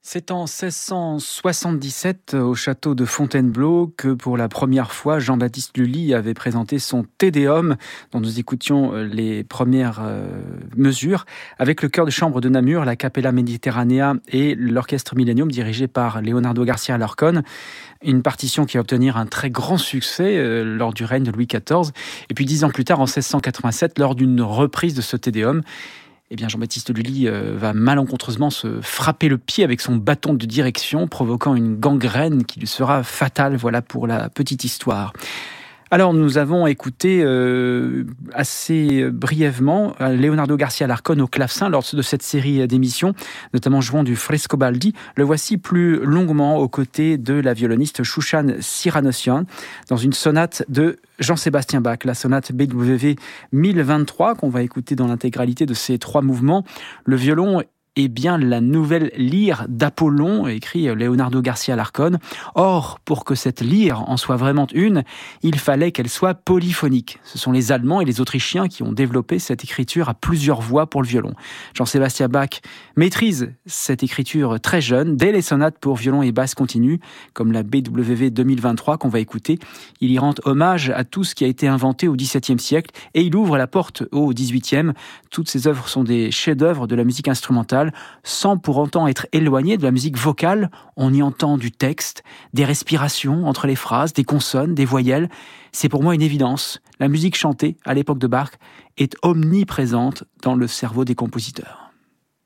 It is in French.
C'est en 1677, au château de Fontainebleau, que pour la première fois, Jean-Baptiste Lully avait présenté son Te Deum, dont nous écoutions les premières mesures, avec le chœur de chambre de Namur, la Capella Mediterranea et l'orchestre Millennium, dirigé par Leonardo García Alarcón. Une partition qui va obtenir un très grand succès lors du règne de Louis XIV. Et puis 10 ans plus tard, en 1687, lors d'une reprise de ce Te Deum, eh bien Jean-Baptiste Lully va malencontreusement se frapper le pied avec son bâton de direction, provoquant une gangrène qui lui sera fatale. Voilà pour la petite histoire. Alors, nous avons écouté assez brièvement Leonardo García Alarcón au clavecin lors de cette série d'émissions, notamment jouant du Frescobaldi. Le voici plus longuement aux côtés de la violoniste Shoushan Siranossian dans une sonate de Jean-Sébastien Bach, la sonate BWV 1023 qu'on va écouter dans l'intégralité de ces 3 mouvements. Le violon est bien la nouvelle lyre d'Apollon, écrit Leonardo García Alarcón. Or, pour que cette lyre en soit vraiment une, il fallait qu'elle soit polyphonique. Ce sont les Allemands et les Autrichiens qui ont développé cette écriture à plusieurs voix pour le violon. Jean-Sébastien Bach maîtrise cette écriture très jeune, dès les sonates pour violon et basse continue, comme la BWV 2023 qu'on va écouter. Il y rend hommage à tout ce qui a été inventé au XVIIe siècle et il ouvre la porte au XVIIIe. Toutes ces œuvres sont des chefs-d'œuvre de la musique instrumentale, sans pour autant être éloigné de la musique vocale. On y entend du texte, des respirations entre les phrases, des consonnes, des voyelles. C'est pour moi une évidence. La musique chantée, à l'époque de Bach, est omniprésente dans le cerveau des compositeurs.